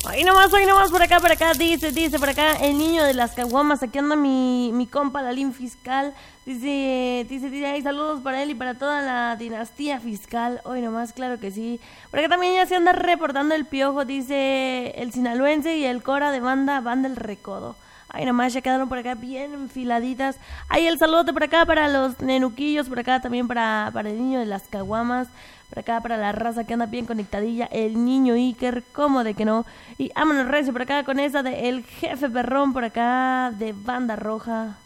Hoy nomás por acá, dice por acá el niño de las caguamas, aquí anda mi compa Lalín Fiscal, dice, ay, saludos para él y para toda la dinastía fiscal, hoy nomás, claro que sí. Por acá también ya se anda reportando el Piojo, dice el sinaloense y el Cora de banda El Recodo. Ay, nomás ya quedaron por acá bien enfiladitas. Ay, el saludo por acá para los nenuquillos, por acá también para el niño de las caguamas, por acá para la raza que anda bien conectadilla, el niño Iker, cómo de que no. Y vámonos recio por acá con esa de el jefe perrón por acá de Banda Roja.